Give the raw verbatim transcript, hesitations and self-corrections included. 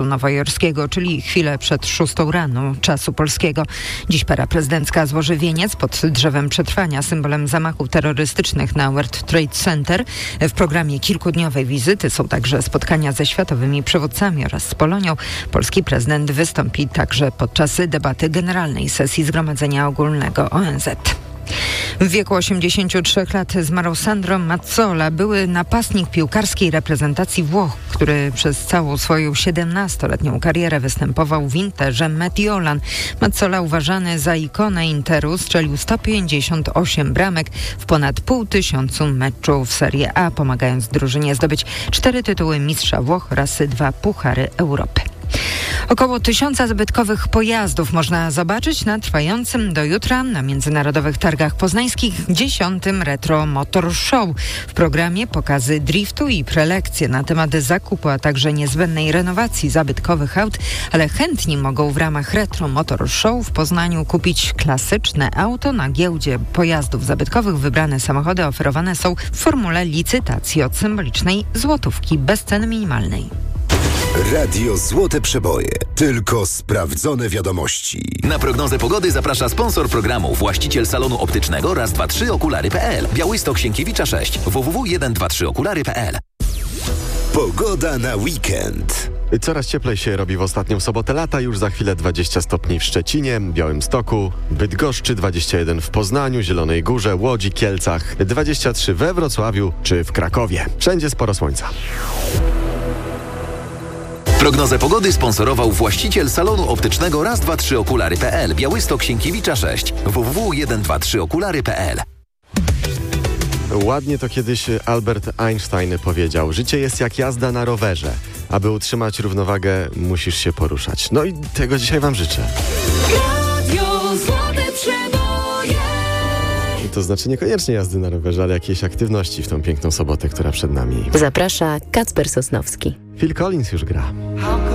nowojorskiego, czyli chwilę przed szóstą rano czasu polskiego. Dziś para prezydencka złoży wieniec pod drzewem przetrwania, symbolem zamachów terrorystycznych na World Trade Center. W programie kilkudniowej wizyty są także spotkania ze światowymi przywódcami oraz z Polonią. Polski prezydent wystąpi także podczas debaty generalnej sesji Zgromadzenia Ogólnego O N Z. W wieku osiemdziesięciu trzech lat zmarł Sandro Mazzola, były napastnik piłkarskiej reprezentacji Włoch, który przez całą swoją siedemnastoletnią karierę występował w Interze Mediolan. Mazzola, uważany za ikonę Interu, strzelił sto pięćdziesiąt osiem bramek w ponad pół tysiącu meczów w Serie A, pomagając drużynie zdobyć cztery tytuły mistrza Włoch oraz dwa puchary Europy. Około tysiąca zabytkowych pojazdów można zobaczyć na trwającym do jutra na Międzynarodowych Targach Poznańskich dziesiątym Retro Motor Show. W programie pokazy driftu i prelekcje na temat zakupu, a także niezbędnej renowacji zabytkowych aut, ale chętni mogą w ramach Retro Motor Show w Poznaniu kupić klasyczne auto. Na giełdzie pojazdów zabytkowych wybrane samochody oferowane są w formule licytacji od symbolicznej złotówki bez ceny minimalnej. Radio Złote Przeboje. Tylko sprawdzone wiadomości. Na prognozę pogody zaprasza sponsor programu, właściciel salonu optycznego raz dwa trzy okulary kropka p l. Białystok Sienkiewicza sześć. w w w jeden dwa trzy okulary kropka p l. Pogoda na weekend. Coraz cieplej się robi w ostatnią sobotę lata. Już za chwilę dwadzieścia stopni w Szczecinie, Białymstoku, Bydgoszczy, dwadzieścia jeden w Poznaniu, Zielonej Górze, Łodzi, Kielcach, dwadzieścia trzy we Wrocławiu czy w Krakowie. Wszędzie sporo słońca. Prognozę pogody sponsorował właściciel salonu optycznego raz dwa trzy okulary kropka p l. Białystok Sienkiewicza sześć. w w w jeden dwa trzy okulary kropka p l. Ładnie to kiedyś Albert Einstein powiedział: życie jest jak jazda na rowerze. Aby utrzymać równowagę, musisz się poruszać. No i tego dzisiaj wam życzę. Radio Złote Przeboje. To znaczy niekoniecznie jazdy na rowerze, ale jakiejś aktywności w tą piękną sobotę, która przed nami. Zaprasza Kacper Sosnowski. Phil Collins już gra.